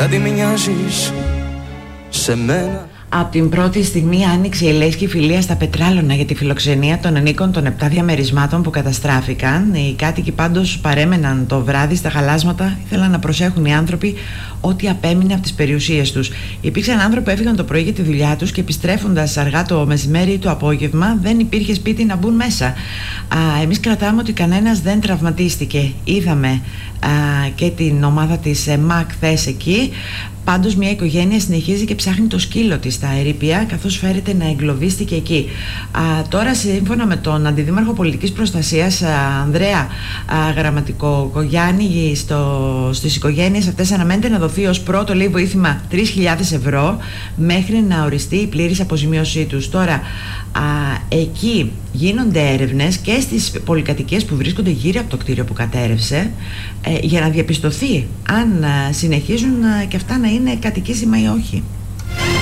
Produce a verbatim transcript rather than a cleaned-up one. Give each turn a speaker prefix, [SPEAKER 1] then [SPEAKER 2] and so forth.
[SPEAKER 1] γιατί μοιάζεις σε μένα.
[SPEAKER 2] Από την πρώτη στιγμή άνοιξε η λέσχη φιλία στα Πετράλωνα για τη φιλοξενία των ανήκων των επτά διαμερισμάτων που καταστράφηκαν. Οι κάτοικοι πάντως παρέμεναν το βράδυ στα χαλάσματα. Ήθελαν να προσέχουν οι άνθρωποι ό,τι απέμεινε από τις περιουσίες τους. Υπήρξαν άνθρωποι που έφυγαν το πρωί για τη δουλειά τους και επιστρέφοντας αργά το μεσημέρι ή το απόγευμα δεν υπήρχε σπίτι να μπουν μέσα. Α, εμείς κρατάμε ότι κανένας δεν τραυματίστηκε. Είδαμε α, και την ομάδα της ΜΑΚ χθες εκεί. Πάντως μια οικογένεια συνεχίζει και ψάχνει το σκύλο της στα ερείπια, καθώς φέρεται να εγκλωβίστηκε εκεί. Α, τώρα σύμφωνα με τον Αντιδήμαρχο Πολιτικής Προστασίας α, Ανδρέα α, Γραμματικογιάννη, στο, στις οικογένειες αυτές αναμένεται να δοθεί ως πρώτο λέει βοήθημα τρεις χιλιάδες ευρώ μέχρι να οριστεί η πλήρης αποζημίωσή τους. Τώρα α, εκεί γίνονται έρευνες και στις πολυκατοικίες που βρίσκονται γύρω από το κτίριο που κατέρευσε ε, για να διαπιστωθεί αν α, συνεχίζουν α, και αυτά να είναι κατοικήσιμα ή όχι.